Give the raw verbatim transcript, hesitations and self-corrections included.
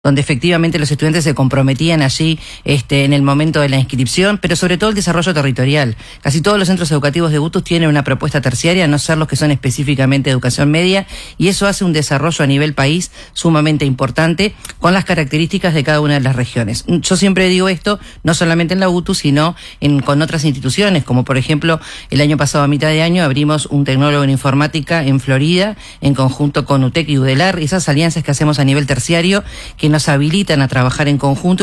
donde efectivamente los estudiantes se comprometían allí este, en el momento de la inscripción, pero sobre todo el desarrollo territorial. Casi todos los centros educativos de Butus tienen una propuesta terciaria, a no ser los que son específicamente de educación media, y eso hace un desarrollo a nivel país sumamente importante, con las características de cada una de las regiones. Yo siempre digo esto, no solamente en la Butus, sino en, con otras instituciones, como por ejemplo, el año pasado a mitad de año abrimos un tecnólogo en informática en Florida, en conjunto con UTEC y UDELAR, esas alianzas que hacemos a nivel terciario, que nos habilitan a trabajar en conjunto